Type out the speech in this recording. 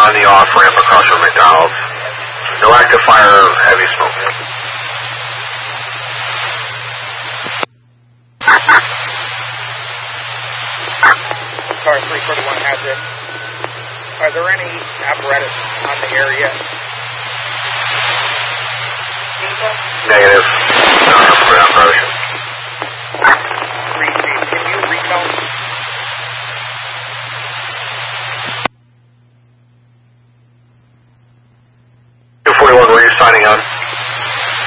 on the off-ramp across from McDonald's. No active fire, heavy smoke. Car 341 has it. Are there any apparatus on the area? Negative.